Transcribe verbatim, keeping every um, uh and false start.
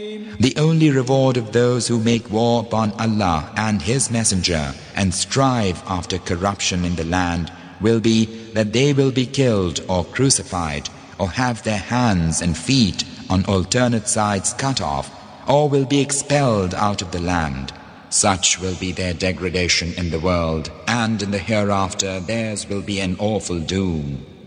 The only reward of those who make war upon Allah and His Messenger and strive after corruption in the land will be that they will be killed or crucified, or have their hands and feet on alternate sides cut off, or will be expelled out of the land. Such will be their degradation in the world, and in the hereafter theirs will be an awful doom.